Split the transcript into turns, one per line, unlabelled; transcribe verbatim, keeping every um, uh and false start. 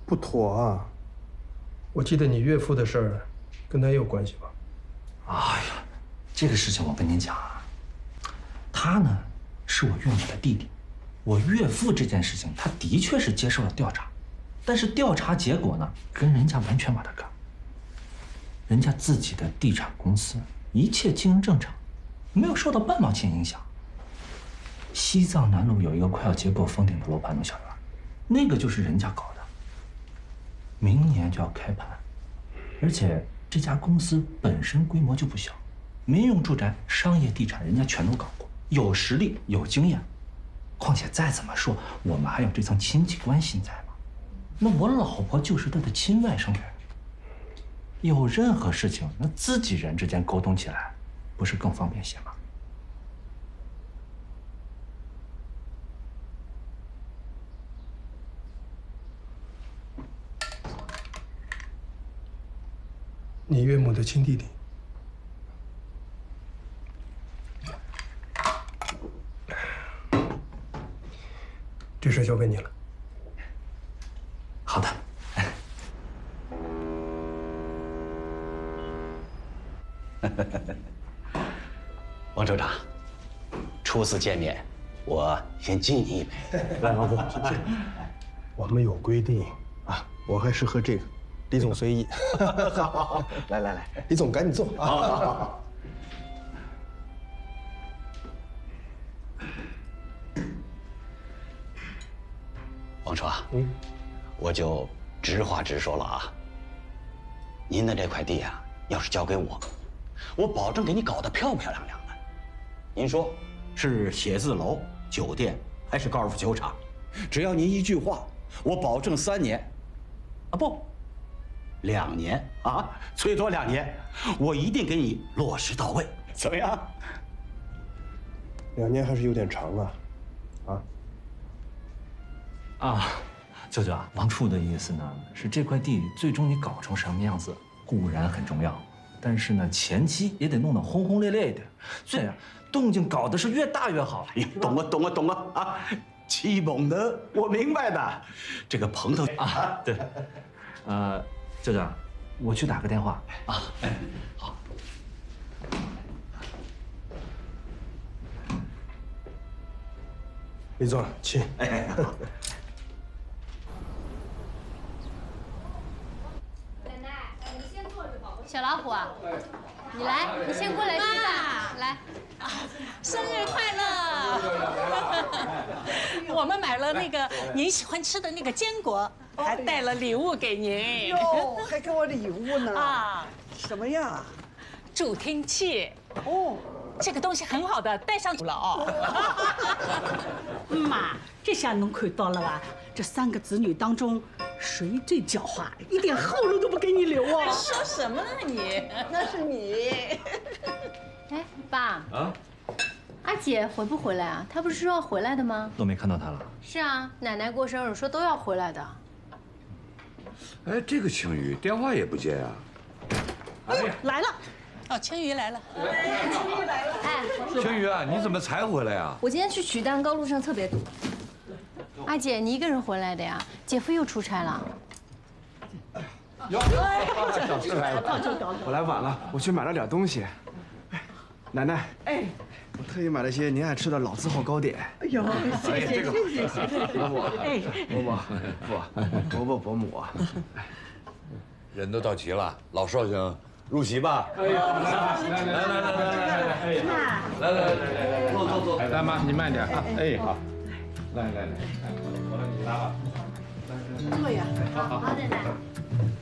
不妥啊！我记得你岳父的事儿，跟他也有关系吧？
哎呀，这个事情我跟您讲啊，他呢是我岳母的弟弟，我岳父这件事情他的确是接受了调查，但是调查结果呢跟人家完全不搭嘎。人家自己的地产公司一切经营正常，没有受到半毛钱影响。西藏南路有一个快要结构封顶的楼盘弄小院，那个就是人家搞的。明年就要开盘，而且这家公司本身规模就不小，民用住宅、商业地产人家全都搞过，有实力有经验。况且再怎么说，我们还有这层亲戚关系在嘛。那我老婆就是他的亲外甥女，有任何事情，那自己人之间沟通起来，不是更方便些吗？
你岳母的亲弟弟。这事交给你了。
好的。
王州长，初次见面，我先敬你一杯。
来，王总，谢谢。我们有规定啊，我还是喝这个。李总随意。
好，好，好，来来来，
李总赶紧坐啊！
好好好。王叔啊，嗯，我就直话直说了啊。您的这块地啊，要是交给我，我保证给你搞得漂漂亮亮的。您说是写字楼、酒店还是高尔夫球场？只要您一句话，我保证三年，啊不，两年啊，最多两年，我一定给你落实到位，怎么样？
两年还是有点长啊，啊。
啊，舅舅啊，王处的意思呢是这块地最终你搞成什么样子固然很重要，但是呢前期也得弄得轰轰烈烈一点，最呀动静搞的是越大越好。
哎呀，懂啊懂啊懂啊啊！启蒙的，我明白的。这个棚头
啊，对，呃，舅舅，我去打个电话啊。哎，好。
李总，请。哎。
小老虎啊，你来，你先过来吃饭。来，
啊，生日快乐！我们买了那个您喜欢吃的那个坚果，还带了礼物给您。
哟，还给我礼物呢？啊，什么呀？
助听器。哦，这个东西很好的，带上了哦。
妈，这下能看到了吧？这三个子女当中，谁最狡猾，一点后路都不给你留啊！
说什么呢你？
那是你。
哎，爸啊，阿姐回不回来啊？她不是说要回来的吗？
都没看到她了。
是啊，奶奶过生日说都要回来的。
哎，这个青雨电话也不接呀。
哎呀，来了。哦，青雨来了。
青雨来了。
哎，
青雨啊，你怎么才回来呀？
我今天去取蛋糕，路上特别堵。阿姐，你一个人回来的呀？姐夫又出差了。
哟，小事来了，我来晚了，我去买了点东西。奶奶，哎，我特意买了些您爱吃的老字号糕点。
哎呦，谢谢谢谢谢谢。
伯伯，哎，伯伯，父，伯伯伯母啊。
人都到齐了，老少兄入席吧。哎呀，来来来来来来，哎呀，来来来来，坐坐坐。
大妈，你慢点啊。哎，好。来来来，我来你拉吧。
坐呀。
好，好，奶奶。